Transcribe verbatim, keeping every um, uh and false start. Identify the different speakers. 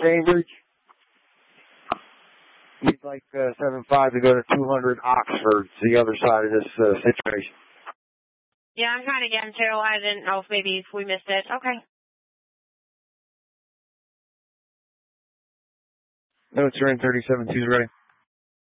Speaker 1: Cambridge. We'd like uh, seven five to go to two hundred Oxford, the other side of this uh, situation.
Speaker 2: Yeah, I'm trying again, too. I didn't know if maybe if we missed it. Okay.
Speaker 1: No, it's in thirty-seven two's ready.